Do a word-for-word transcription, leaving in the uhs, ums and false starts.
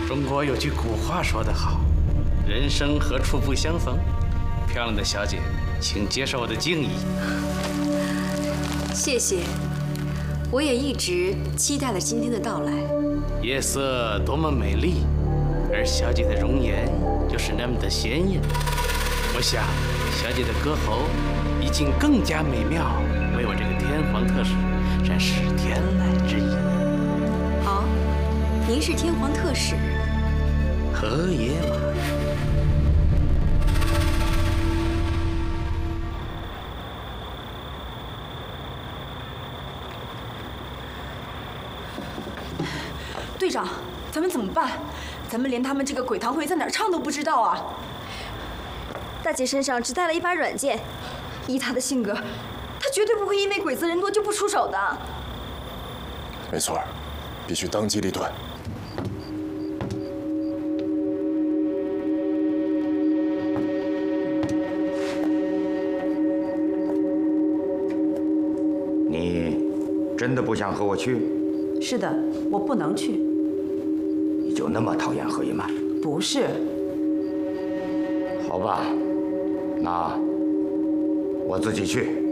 中国有句古话说得好，人生何处不相逢。漂亮的小姐，请接受我的敬意。 谢谢，我也一直期待了今天的到来。 夜色多么美丽，而小姐的容颜又是那么的鲜艳。我想，小姐的歌喉已经更加美妙，为我这个天皇特使展示天籁之音。 好，您是天皇特使。 河野马。 队长，咱们怎么办？咱们连他们这个鬼堂会在哪儿唱都不知道啊！ 大姐身上只带了一把软剑，依她的性格，她绝对不会因为鬼子人多就不出手的。 没错，必须当机立断。 你真的不想和我去？ 是的，我不能去。 你就那么讨厌何一曼？ 不是。 好吧，那我自己去。